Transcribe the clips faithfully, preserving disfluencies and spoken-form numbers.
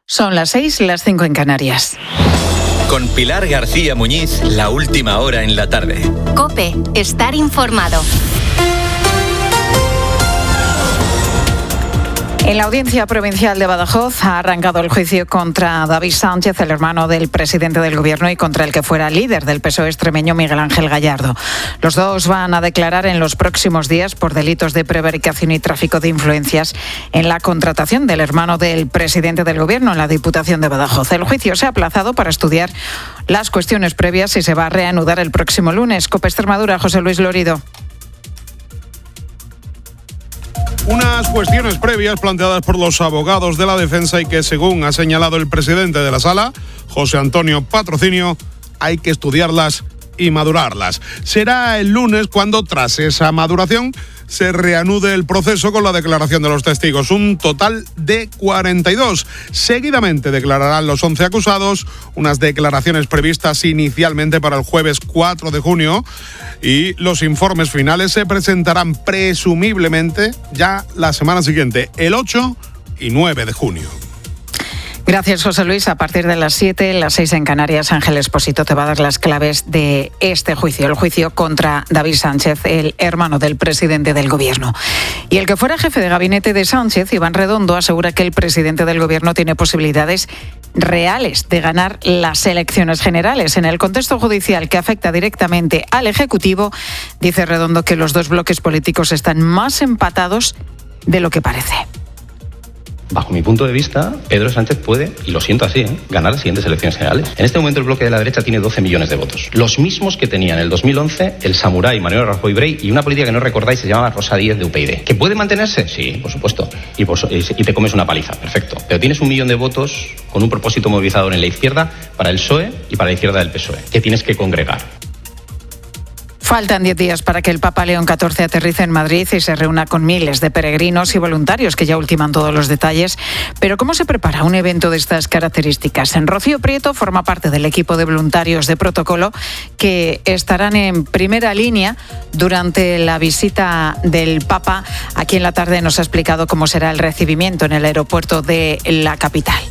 Son las seis, las cinco en Canarias. Con Pilar García Muñiz, la última hora en la tarde. COPE, estar informado. En la Audiencia Provincial de Badajoz ha arrancado el juicio contra David Sánchez, el hermano del presidente del Gobierno y contra el que fuera líder del P S O E extremeño, Miguel Ángel Gallardo. Los dos van a declarar en los próximos días por delitos de prevaricación y tráfico de influencias en la contratación del hermano del presidente del Gobierno en la Diputación de Badajoz. El juicio se ha aplazado para estudiar las cuestiones previas y se va a reanudar el próximo lunes. COPE Extremadura, José Luis Lorido. Unas cuestiones previas planteadas por los abogados de la defensa y que, según ha señalado el presidente de la sala, José Antonio Patrocinio, hay que estudiarlas y madurarlas. Será el lunes cuando, tras esa maduración, se reanude el proceso con la declaración de los testigos, un total de cuarenta y dos. Seguidamente declararán los once acusados, unas declaraciones previstas inicialmente para el jueves cuatro de junio, y los informes finales se presentarán presumiblemente ya la semana siguiente, el ocho y nueve de junio. Gracias, José Luis. A partir de las siete, las seis en Canarias, Ángel Expósito te va a dar las claves de este juicio, el juicio contra David Sánchez, el hermano del presidente del Gobierno. Y el que fuera jefe de gabinete de Sánchez, Iván Redondo, asegura que el presidente del Gobierno tiene posibilidades reales de ganar las elecciones generales. En el contexto judicial que afecta directamente al Ejecutivo, dice Redondo que los dos bloques políticos están más empatados de lo que parece. Bajo mi punto de vista, Pedro Sánchez puede, y lo siento así, ¿eh? ganar las siguientes elecciones generales. En este momento el bloque de la derecha tiene doce millones de votos. Los mismos que tenía en el dos mil once el samurái Mariano Rajoy Brey y una política que no recordáis se llama Rosa Díez de U P YD. ¿Que puede mantenerse? Sí, por supuesto. Y, por, y te comes una paliza, perfecto. Pero tienes un millón de votos con un propósito movilizador en la izquierda para el P S O E y para la izquierda del P S O E, que tienes que congregar. Faltan diez días para que el Papa León catorce aterrice en Madrid y se reúna con miles de peregrinos y voluntarios que ya ultiman todos los detalles. Pero ¿cómo se prepara un evento de estas características? En Rocío Prieto forma parte del equipo de voluntarios de protocolo que estarán en primera línea durante la visita del Papa. Aquí en la tarde nos ha explicado cómo será el recibimiento en el aeropuerto de la capital.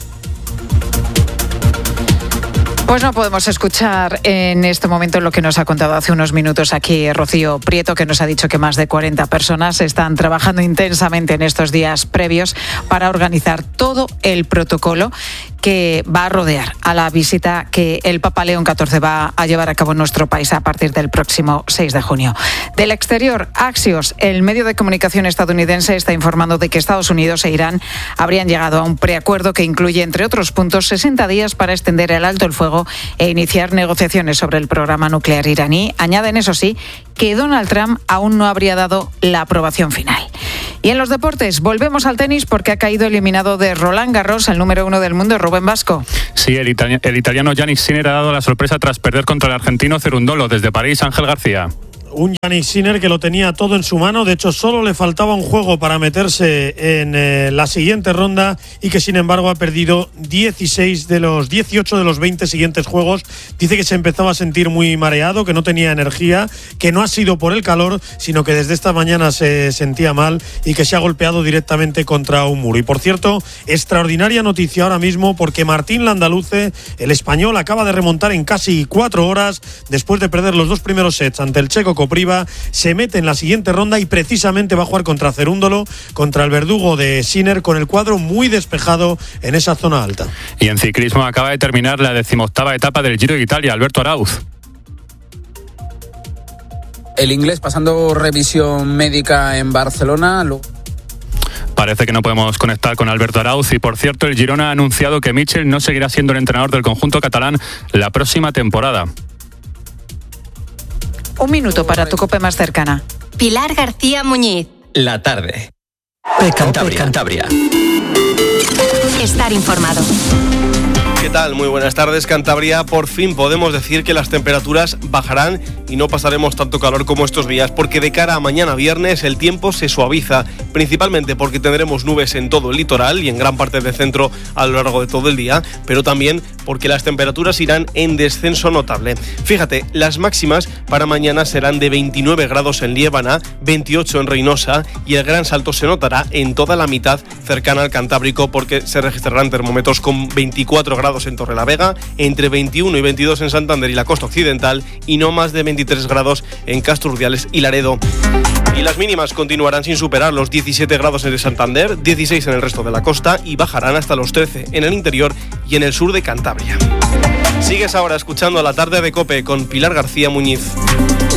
Pues no podemos escuchar en este momento lo que nos ha contado hace unos minutos aquí Rocío Prieto, que nos ha dicho que más de cuarenta personas están trabajando intensamente en estos días previos para organizar todo el protocolo que va a rodear a la visita que el Papa León catorce va a llevar a cabo en nuestro país a partir del próximo seis de junio. Del exterior, Axios, el medio de comunicación estadounidense, está informando de que Estados Unidos e Irán habrían llegado a un preacuerdo que incluye, entre otros puntos, sesenta días para extender el alto el fuego e iniciar negociaciones sobre el programa nuclear iraní. Añaden, eso sí, que Donald Trump aún no habría dado la aprobación final. Y en los deportes, volvemos al tenis porque ha caído eliminado de Roland Garros el número uno del mundo, Rubén Vasco. Sí, el, itali- el italiano Jannik Sinner ha dado la sorpresa tras perder contra el argentino Cerundolo. Desde París, Ángel García. Un Jannik Sinner que lo tenía todo en su mano, de hecho solo le faltaba un juego para meterse en eh, la siguiente ronda y que sin embargo ha perdido dieciséis de los dieciocho de los veinte siguientes juegos. Dice que se empezaba a sentir muy mareado, que no tenía energía, que no ha sido por el calor, sino que desde esta mañana se sentía mal y que se ha golpeado directamente contra un muro. Y por cierto, extraordinaria noticia ahora mismo porque Martín Landaluce, el español, acaba de remontar en casi cuatro horas después de perder los dos primeros sets ante el checo Kopriva, se mete en la siguiente ronda y precisamente va a jugar contra Cerúndolo, contra el verdugo de Sinner, con el cuadro muy despejado en esa zona alta. Y en ciclismo acaba de terminar la decimoctava etapa del Giro de Italia, Alberto Arauz. El inglés pasando revisión médica en Barcelona. Lo... Parece que no podemos conectar con Alberto Arauz y, por cierto, el Girona ha anunciado que Michel no seguirá siendo el entrenador del conjunto catalán la próxima temporada. Un minuto para tu COPE más cercana. Pilar García Muñiz. La tarde. De Cantabria. Cantabria. Estar informado. ¿Qué tal? Muy buenas tardes, Cantabria. Por fin podemos decir que las temperaturas bajarán y no pasaremos tanto calor como estos días, porque de cara a mañana viernes el tiempo se suaviza, principalmente porque tendremos nubes en todo el litoral y en gran parte del centro a lo largo de todo el día, pero también porque las temperaturas irán en descenso notable. Fíjate, las máximas para mañana serán de veintinueve grados en Liébana, veintiocho en Reynosa, y el gran salto se notará en toda la mitad cercana al Cantábrico, porque se registrarán termómetros con veinticuatro grados en Torrelavega, entre veintiuno y veintidós en Santander y la costa occidental, y no más de veintitrés grados en Castro Urdiales y Laredo. Y las mínimas continuarán sin superar los diecisiete grados en el Santander, dieciséis en el resto de la costa y bajarán hasta los trece en el interior y en el sur de Cantabria. Sigues ahora escuchando La Tarde de COPE con Pilar García Muñiz.